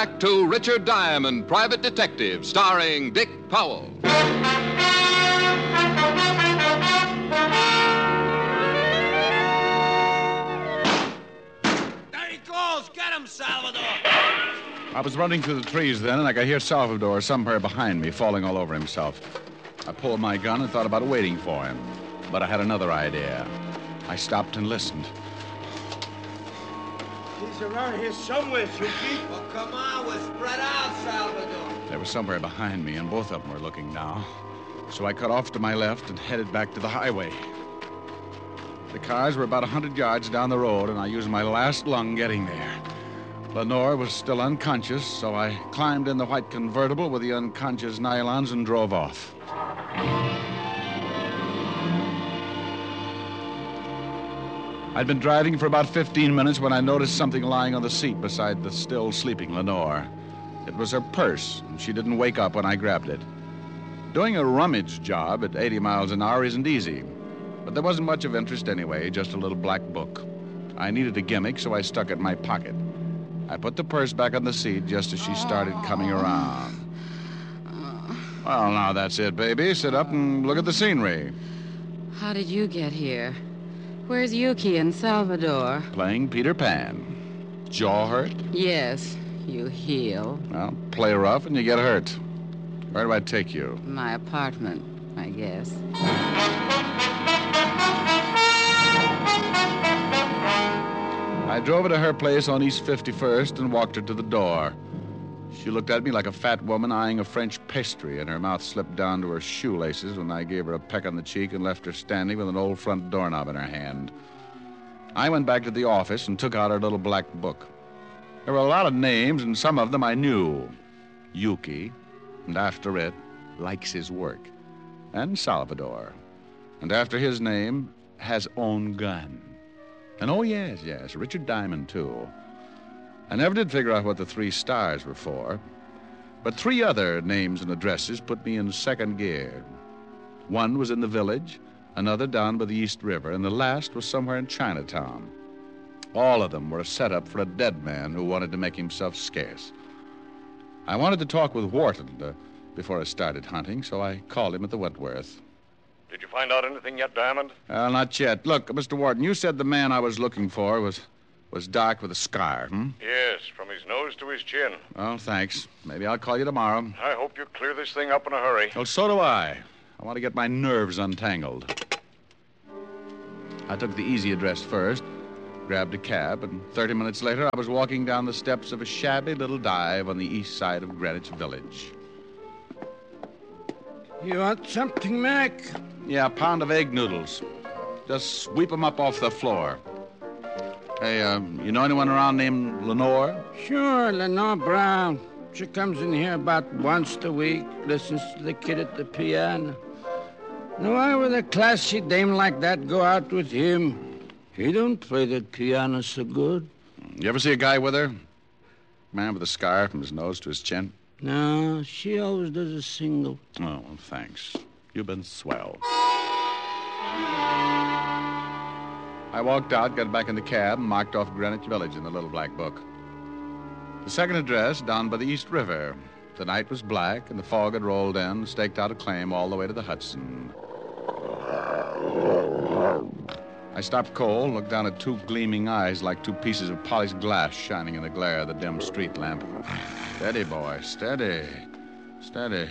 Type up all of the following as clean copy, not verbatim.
Back to Richard Diamond, Private Detective, starring Dick Powell. There he goes! Get him, Salvador! I was running through the trees then, and I could hear Salvador somewhere behind me, falling all over himself. I pulled my gun and thought about waiting for him. But I had another idea. I stopped and listened. He's around here somewhere, Suki. Well, come on, we're spread out, Salvador. They were somewhere behind me, and both of them were looking now. So I cut off to my left and headed back to the highway. The cars were about 100 yards down the road, and I used my last lung getting there. Lenore was still unconscious, so I climbed in the white convertible with the unconscious nylons and drove off. I'd been driving for about 15 minutes when I noticed something lying on the seat beside the still sleeping Lenore. It was her purse, and she didn't wake up when I grabbed it. Doing a rummage job at 80 miles an hour isn't easy, but there wasn't much of interest anyway, just a little black book. I needed a gimmick, so I stuck it in my pocket. I put the purse back on the seat just as she started coming around. Well, now that's it, baby. Sit up and look at the scenery. How did you get here? Where's Yuki and Salvador? Playing Peter Pan. Jaw hurt? Yes, you heal. Well, play rough and you get hurt. Where do I take you? My apartment, I guess. I drove her to her place on East 51st and walked her to the door. She looked at me like a fat woman eyeing a French pastry, and her mouth slipped down to her shoelaces when I gave her a peck on the cheek and left her standing with an old front doorknob in her hand. I went back to the office and took out her little black book. There were a lot of names, and some of them I knew. Yuki, and after it, likes his work. And Salvador. And after his name, has own gun. And oh, yes, Richard Diamond, too. I never did figure out what the 3 stars were for, but 3 other names and addresses put me in second gear. One was in the village, another down by the East River, and the last was somewhere in Chinatown. All of them were a setup for a dead man who wanted to make himself scarce. I wanted to talk with Wharton before I started hunting, so I called him at the Wentworth. Did you find out anything yet, Diamond? Not yet. Look, Mr. Wharton, you said the man I was looking for was dark with a scar, Yes, from his nose to his chin. Well, thanks. Maybe I'll call you tomorrow. I hope you clear this thing up in a hurry. Well, so do I. I want to get my nerves untangled. I took the easy address first, grabbed a cab, and 30 minutes later I was walking down the steps of a shabby little dive on the east side of Greenwich Village. You want something, Mac? Yeah, a pound of egg noodles. Just sweep them up off the floor. Hey, you know anyone around named Lenore? Sure, Lenore Brown. She comes in here about once a week, listens to the kid at the piano. Now, why would a classy dame like that go out with him? He don't play the piano so good. You ever see a guy with her? Man with a scar from his nose to his chin? No, she always does a single. Oh, well, thanks. You've been swell. I walked out, got back in the cab, and marked off Greenwich Village in the little black book. The second address, down by the East River. The night was black, and the fog had rolled in, staked out a claim all the way to the Hudson. I stopped cold, looked down at 2 gleaming eyes like 2 pieces of polished glass shining in the glare of the dim street lamp. Steady, boy, steady. Steady.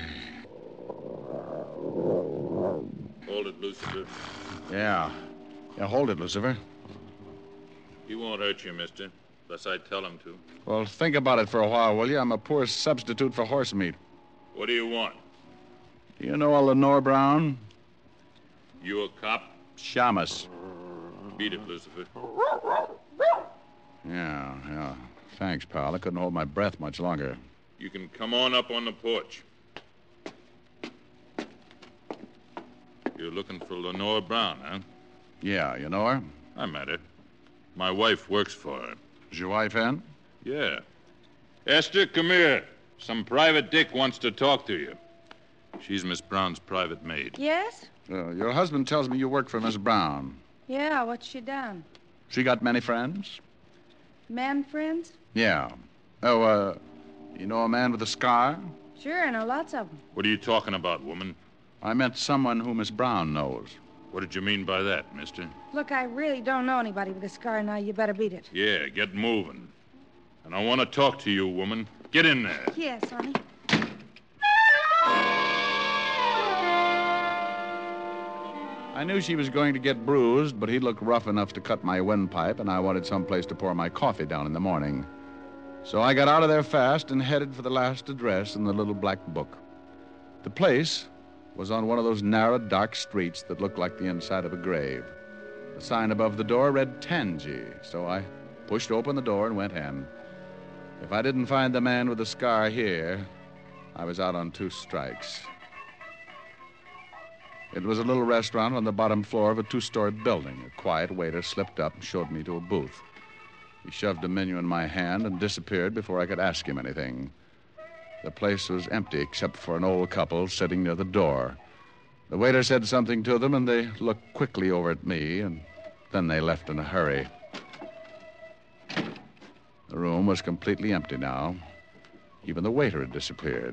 Hold it, Lucifer. Yeah, hold it, Lucifer. He won't hurt you, mister, unless I tell him to. Well, think about it for a while, will you? I'm a poor substitute for horse meat. What do you want? Do you know a Lenore Brown? You a cop? Shamus. Beat it, Lucifer. Yeah. Thanks, pal. I couldn't hold my breath much longer. You can come on up on the porch. You're looking for Lenore Brown, huh? Yeah, you know her? I met her. My wife works for her. Is your wife in? Yeah. Esther, come here. Some private dick wants to talk to you. She's Miss Brown's private maid. Yes? Your husband tells me you work for Miss Brown. Yeah, what's she done? She got many friends? Man friends? Yeah. Oh, You know a man with a scar? Sure, I know lots of them. What are you talking about, woman? I meant someone who Miss Brown knows. What did you mean by that, mister? Look, I really don't know anybody with a scar now. You better beat it. Yeah, get moving. And I want to talk to you, woman. Get in there. Yes, honey. I knew she was going to get bruised, but he looked rough enough to cut my windpipe, and I wanted someplace to pour my coffee down in the morning. So I got out of there fast and headed for the last address in the little black book. The place was on one of those narrow, dark streets that look like the inside of a grave. The sign above the door read Tangi, so I pushed open the door and went in. If I didn't find the man with the scar here, I was out on 2 strikes. It was a little restaurant on the bottom floor of a 2-story building. A quiet waiter slipped up and showed me to a booth. He shoved a menu in my hand and disappeared before I could ask him anything. The place was empty except for an old couple sitting near the door. The waiter said something to them, and they looked quickly over at me, and then they left in a hurry. The room was completely empty now. Even the waiter had disappeared.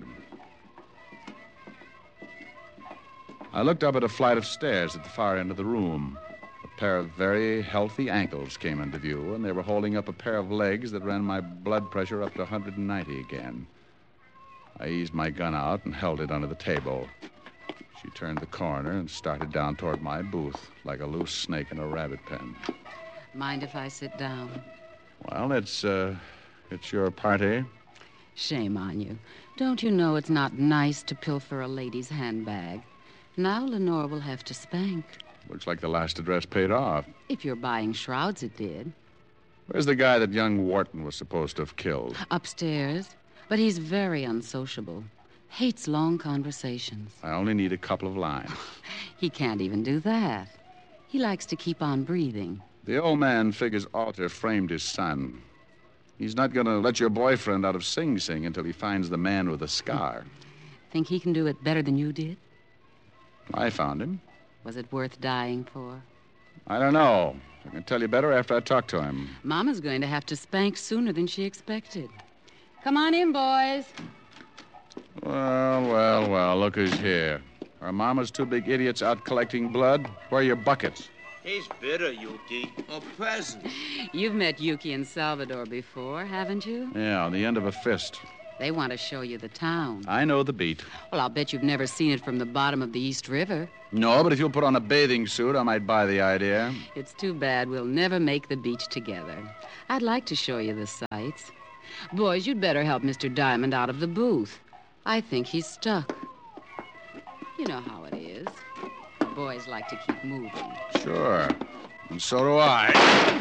I looked up at a flight of stairs at the far end of the room. A pair of very healthy ankles came into view, and they were holding up a pair of legs that ran my blood pressure up to 190 again. I eased my gun out and held it under the table. She turned the corner and started down toward my booth like a loose snake in a rabbit pen. Mind if I sit down? Well, it's your party. Shame on you. Don't you know it's not nice to pilfer a lady's handbag? Now Lenore will have to spank. Looks like the last address paid off. If you're buying shrouds, it did. Where's the guy that young Wharton was supposed to have killed? Upstairs. But he's very unsociable. Hates long conversations. I only need a couple of lines. He can't even do that. He likes to keep on breathing. The old man figures Alter framed his son. He's not going to let your boyfriend out of Sing Sing until he finds the man with the scar. Think he can do it better than you did? I found him. Was it worth dying for? I don't know. I can tell you better after I talk to him. Mama's going to have to spank sooner than she expected. Come on in, boys. Well, look who's here. Are Mama's 2 big idiots out collecting blood? Where are your buckets? He's bitter, Yuki. A peasant. You've met Yuki and Salvador before, haven't you? Yeah, on the end of a fist. They want to show you the town. I know the beat. Well, I'll bet you've never seen it from the bottom of the East River. No, but if you'll put on a bathing suit, I might buy the idea. It's too bad we'll never make the beach together. I'd like to show you the sights. Boys, you'd better help Mr. Diamond out of the booth. I think he's stuck. You know how it is. Boys like to keep moving. Sure. And so do I.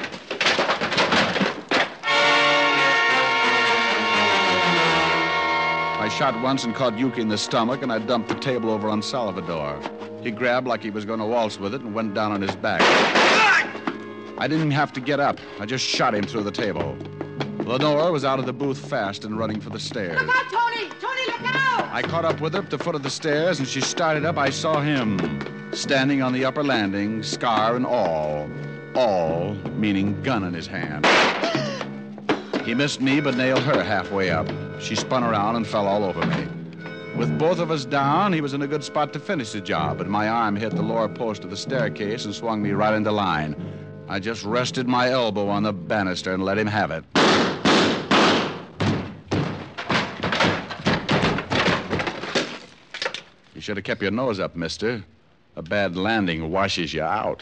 I shot once and caught Yuki in the stomach, and I dumped the table over on Salvador. He grabbed like he was going to waltz with it and went down on his back. I didn't have to get up. I just shot him through the table. Lenore was out of the booth fast and running for the stairs. Look out, Tony! Tony, look out! I caught up with her at the foot of the stairs, and she started up. I saw him standing on the upper landing, scar and all. All meaning gun in his hand. He missed me, but nailed her halfway up. She spun around and fell all over me. With both of us down, he was in a good spot to finish the job, but my arm hit the lower post of the staircase and swung me right into line. I just rested my elbow on the banister and let him have it. You should have kept your nose up, mister. A bad landing washes you out.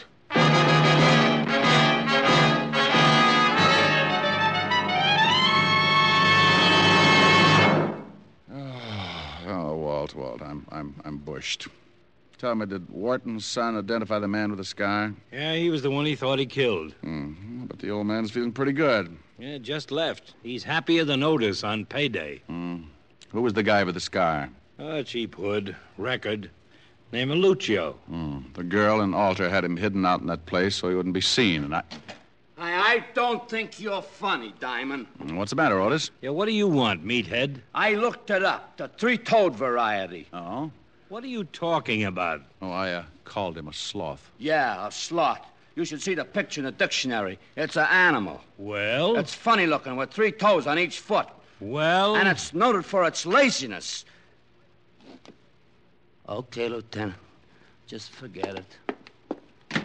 Walt, I'm bushed. Tell me, did Wharton's son identify the man with the scar? Yeah, he was the one he thought he killed. Mm-hmm. But the old man's feeling pretty good. Yeah, just left. He's happier than Otis on payday. Who was the guy with the scar? A cheap hood, record, named Lucio. The girl and Alter had him hidden out in that place so he wouldn't be seen, and I don't think you're funny, Diamond. What's the matter, Otis? Yeah, what do you want, meathead? I looked it up, the 3-toed variety. Oh? What are you talking about? Oh, I called him a sloth. Yeah, a sloth. You should see the picture in the dictionary. It's an animal. Well? It's funny looking with 3 toes on each foot. Well? And it's noted for its laziness. Okay, Lieutenant. Just forget it.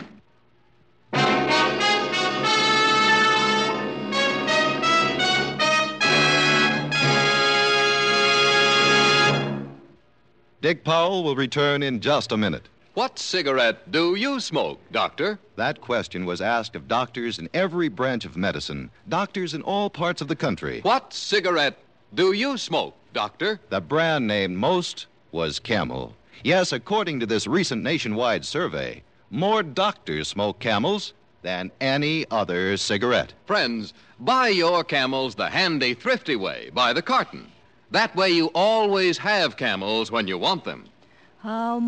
Dick Powell will return in just a minute. What cigarette do you smoke, Doctor? That question was asked of doctors in every branch of medicine, doctors in all parts of the country. What cigarette do you smoke, Doctor? The brand named most was Camel. Yes, according to this recent nationwide survey, more doctors smoke Camels than any other cigarette. Friends, buy your Camels the handy, thrifty way, by the carton. That way you always have Camels when you want them. How